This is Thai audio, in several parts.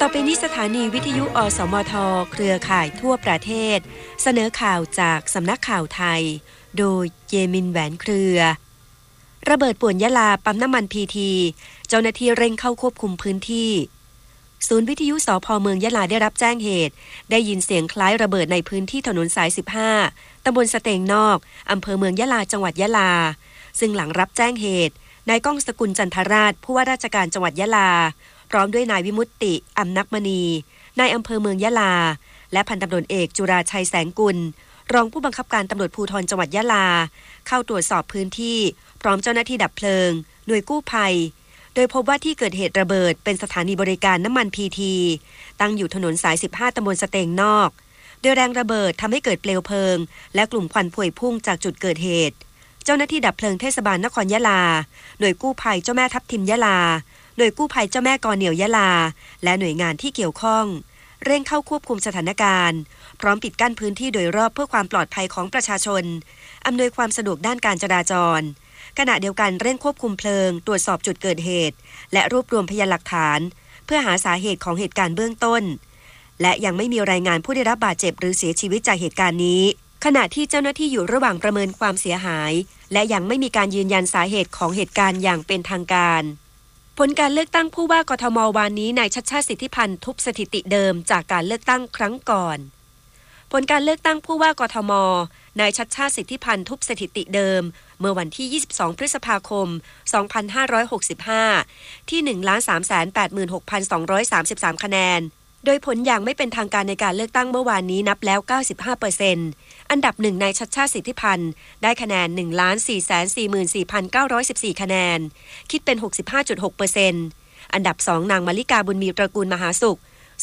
ต่อไปนี้สถานีวิทยุอสมทเครือข่ายทั่วประเทศเสนอข่าวจากสำนักข่าวไทยโดยเยมินแหวนเครือระเบิดป่วนยะลาปั๊มน้ำมันพีทีเจ้าหน้าที่เร่งเข้าควบคุมพื้นที่ศูนย์วิทยุสภ.เมืองยะลาได้รับแจ้งเหตุได้ยินเสียงคล้ายระเบิดในพื้นที่ถนนสาย15ตำบลสเตงนอกอำเภอเมืองยะลาจังหวัดยะลาซึ่งหลังรับแจ้งเหตุนายก้องสกุลจันทราชผู้ว่าราชการจังหวัดยะลาพร้อมด้วยนายวิมุตติอำนักมณีนายอำเภอเมืองยะลาและพันตำรวจเอกจุราชัยแสงกุลรองผู้บังคับการตำรวจภูธรจังหวัดยะลาเข้าตรวจสอบพื้นที่พร้อมเจ้าหน้าที่ดับเพลิงหน่วยกู้ภัยโดยพบว่าที่เกิดเหตุระเบิดเป็นสถานีบริการน้ำมันพีทีตั้งอยู่ถนนสาย15ตำบลสเตงนอกโดยแรงระเบิดทำให้เกิดเปลวเพลิงและกลุ่มควันพวยพุ่งจากจุดเกิดเหตุเจ้าหน้าที่ดับเพลิงเทศบาลนครยะลาหน่วยกู้ภัยเจ้าแม่ทับทิมยะลาหน่วยกู้ภัยเจ้าแม่กอเหนี่ยวยะลาและหน่วยงานที่เกี่ยวข้องเร่งเข้าควบคุมสถานการณ์พร้อมปิดกั้นพื้นที่โดยรอบเพื่อความปลอดภัยของประชาชนอำนวยความสะดวกด้านการจราจรขณะเดียวกันเร่งควบคุมเพลิงตรวจสอบจุดเกิดเหตุและรวบรวมพยานหลักฐานเพื่อหาสาเหตุของเหตุการณ์เบื้องต้นและยังไม่มีรายงานผู้ได้รับบาดเจ็บหรือเสียชีวิตจากเหตุการณ์นี้ขณะที่เจ้าหน้าที่อยู่ระหว่างประเมินความเสียหายและยังไม่มีการยืนยันสาเหตุของเหตุการณ์อย่างเป็นทางการผลการเลือกตั้งผู้ว่ากทม.วันนี้นายชัชชาติสิทธิพันธ์ทุบสถิติเดิมจากการเลือกตั้งครั้งก่อนผลการเลือกตั้งผู้ว่ากทม.นายชัชชาติสิทธิพันธ์ทุบสถิติเดิมเมื่อวันที่22พฤษภาคม2565ที่ 1,386,233 คะแนนโดยผลอย่างไม่เป็นทางการในการเลือกตั้งเมื่อวานนี้นับแล้ว 95% อันดับ1นายชัชชาติสิทธิพันธ์ได้คะแนน 1,444,914 คะแนนคิดเป็น 65.6% อันดับ2นางมลิกาบุญมีตระกูลมหาสุข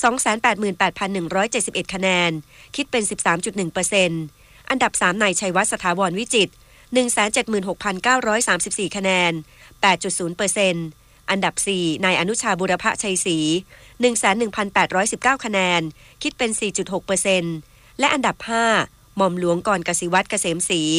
288,171 คะแนนคิดเป็น 13.1% อันดับ3นายชัยวัฒน์สถาวรวิจิตร 176,934 คะแนน 8.0%อันดับ4นายอนุชาบุรพชัยศรี 11,819 คะแนนคิดเป็น 4.6% และอันดับ5หม่อมหลวงกรกสิวัตรเกษมศรี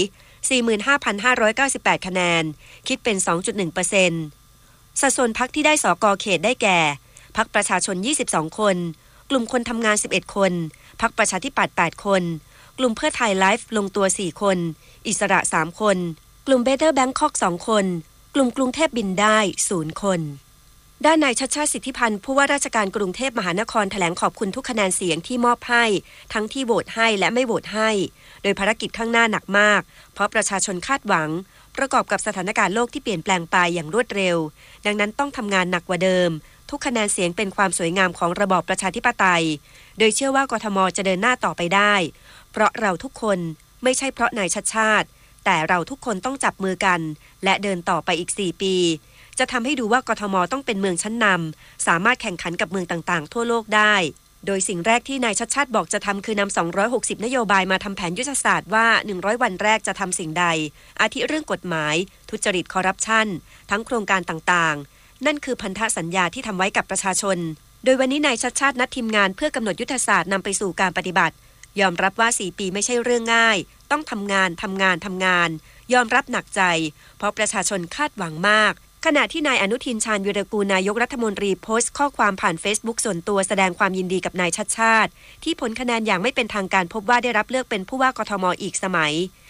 45,598 คะแนนคิดเป็น 2.1% สัดส่วนพรรคที่ได้สก.เขตได้แก่พรรคประชาชน22คนกลุ่มคนทำงาน11คนพรรคประชาธิปัตย์8คนกลุ่มเพื่อไทยไลฟ์ลงตัว4คนอิสระ3คนกลุ่มเบเตอร์แบงคอก2คนกลุ่มกรุงเทพบินได้0คนด้านนายชัชชาติสิทธิพันธ์ผู้ว่าราชการกรุงเทพมหานครแถลงขอบคุณทุกคะแนนเสียงที่มอบให้ทั้งที่โหวตให้และไม่โหวตให้โดยภารกิจข้างหน้าหนักมากเพราะประชาชนคาดหวังประกอบกับสถานการณ์โลกที่เปลี่ยนแปลงไปอย่างรวดเร็วดังนั้นต้องทำงานหนักกว่าเดิมทุกคะแนนเสียงเป็นความสวยงามของระบอบประชาธิปไตยโดยเชื่อว่ากทม.จะเดินหน้าต่อไปได้เพราะเราทุกคนไม่ใช่เพราะนายชัชชาติแต่เราทุกคนต้องจับมือกันและเดินต่อไปอีก4ปีจะทำให้ดูว่ากทม.ต้องเป็นเมืองชั้นนำสามารถแข่งขันกับเมืองต่างๆทั่วโลกได้โดยสิ่งแรกที่นายชัชชาติบอกจะทำคือนำ260นโยบายมาทำแผนยุทธศาสตร์ว่า100วันแรกจะทำสิ่งใดอาทิเรื่องกฎหมายทุจริตคอร์รัปชันทั้งโครงการต่างๆนั่นคือพันธสัญญาที่ทำไว้กับประชาชนโดยวันนี้นายชัชชาตินัดทีมงานเพื่อกำหนดยุทธศาสตร์นำไปสู่การปฏิบัติยอมรับว่า4ปีไม่ใช่เรื่องง่ายต้องทำงานยอมรับหนักใจเพราะประชาชนคาดหวังมากขณะที่นายอนุทินชาญวิรากูลนายกรัฐมนตรีโพสต์ข้อความผ่าน Facebook ส่วนตัวแสดงความยินดีกับนายชัชชาติที่ผลคะแนนอย่างไม่เป็นทางการพบว่าได้รับเลือกเป็นผู้ว่ากทม.อีกสมัย